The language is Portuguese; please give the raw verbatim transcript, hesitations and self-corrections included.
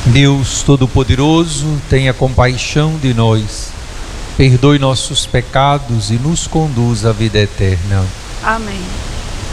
Deus Todo-Poderoso, tenha compaixão de nós, perdoe nossos pecados e nos conduz à vida eterna. Amém.